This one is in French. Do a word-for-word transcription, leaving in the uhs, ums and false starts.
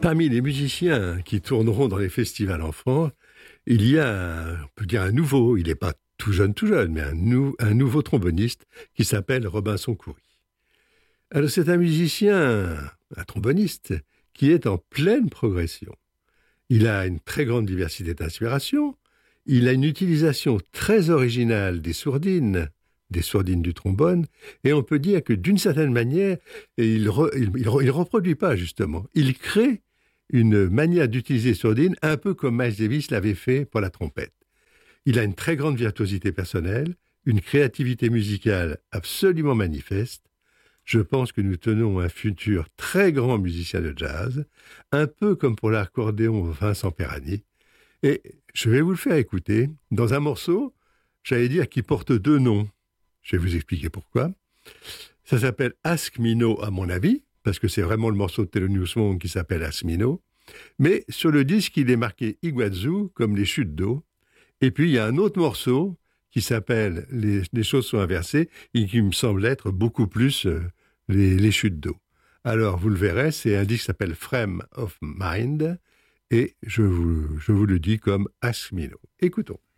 Parmi les musiciens qui tourneront dans les festivals en France, il y a, on peut dire, un nouveau, il n'est pas tout jeune, tout jeune, mais un, nou, un nouveau tromboniste qui s'appelle Robinson Coury. Alors c'est un musicien, un tromboniste, qui est en pleine progression. Il a une très grande diversité d'inspiration, il a une utilisation très originale des sourdines, des sourdines du trombone, et on peut dire que d'une certaine manière, il ne reproduit pas justement, il crée une manière d'utiliser les sourdines un peu comme Miles Davis l'avait fait pour la trompette. Il a une très grande virtuosité personnelle, une créativité musicale absolument manifeste. Je pense que nous tenons un futur très grand musicien de jazz, un peu comme pour l'accordéon Vincent Perani. Et je vais vous le faire écouter dans un morceau, j'allais dire, qui porte deux noms. Je vais vous expliquer pourquoi. Ça s'appelle Ask Me No, à mon avis, parce que c'est vraiment le morceau de Thelonious Monk qui s'appelle Ask Me No. Mais sur le disque, il est marqué Iguazu, comme les chutes d'eau. Et puis, il y a un autre morceau qui s'appelle Les, les choses sont inversées et qui me semble être beaucoup plus euh, les, les chutes d'eau. Alors, vous le verrez, c'est un disque qui s'appelle Frame of Mind et je vous, je vous le dis comme Ask Me No. Écoutons.